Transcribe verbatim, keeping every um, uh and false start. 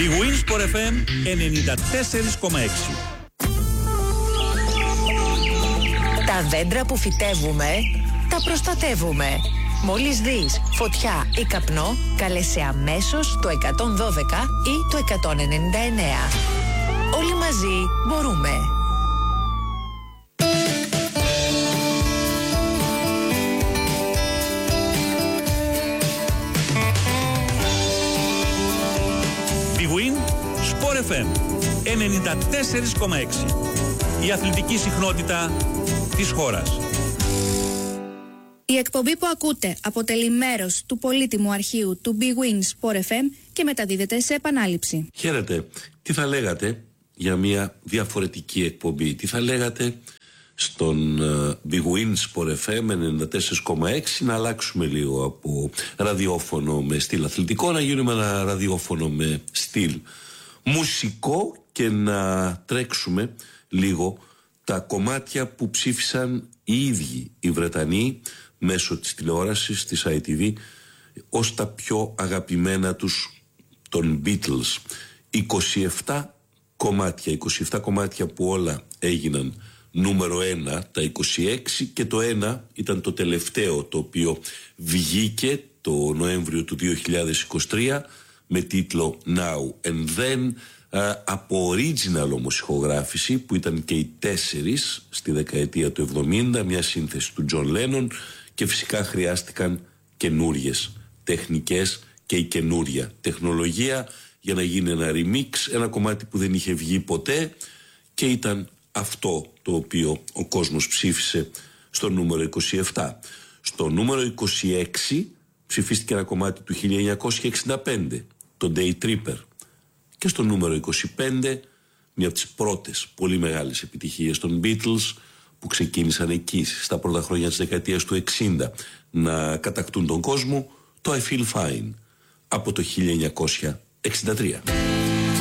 Η Winsport εφ εμ ενενήντα τέσσερα κόμμα έξι. Τα δέντρα που φυτεύουμε, τα προστατεύουμε. Μόλις δεις φωτιά ή καπνό, καλέσαι αμέσως το εκατόν δώδεκα ή το εκατόν ενενήντα εννέα. Όλοι μαζί μπορούμε. Big Win Sport εφ εμ ενενήντα τέσσερα κόμμα έξι. Η αθλητική συχνότητα της χώρας. Η εκπομπή που ακούτε αποτελεί μέρος του πολύτιμου αρχείου του Big Win Sport εφ εμ και μεταδίδεται σε επανάληψη. Χαίρετε. Τι θα λέγατε για μια διαφορετική εκπομπή? Τι θα λέγατε στον uh, Big Win Sport εφ εμ ενενήντα τέσσερα κόμμα έξι να αλλάξουμε λίγο από ραδιόφωνο με στυλ αθλητικό, να γίνουμε ένα ραδιόφωνο με στυλ μουσικό και να τρέξουμε λίγο τα κομμάτια που ψήφισαν οι ίδιοι οι Βρετανοί μέσω της τηλεόρασης, της άι τι βι, ως τα πιο αγαπημένα τους των Beatles. είκοσι επτά κομμάτια, είκοσι επτά κομμάτια που όλα έγιναν νούμερο ένα, τα είκοσι έξι, και το ένα ήταν το τελευταίο, το οποίο βγήκε το Νοέμβριο του δύο χιλιάδες είκοσι τρία με τίτλο Now and Then, από original όμως ηχογράφηση που ήταν και οι τέσσερις στη δεκαετία του εβδομήντα, μια σύνθεση του Τζον Λένον, και φυσικά χρειάστηκαν καινούριες τεχνικές και η καινούρια τεχνολογία για να γίνει ένα remix, ένα κομμάτι που δεν είχε βγει ποτέ, και ήταν αυτό το οποίο ο κόσμος ψήφισε στο νούμερο είκοσι επτά. Στο νούμερο είκοσι έξι ψηφίστηκε ένα κομμάτι του χίλια εννιακόσια εξήντα πέντε, το Day Tripper. Και στο νούμερο είκοσι πέντε, μια από τις πρώτες πολύ μεγάλες επιτυχίες των Beatles, που ξεκίνησαν εκεί στα πρώτα χρόνια της δεκαετίας του εξήντα να κατακτούν τον κόσμο, το I Feel Fine από το χίλια εννιακόσια εξήντα τρία.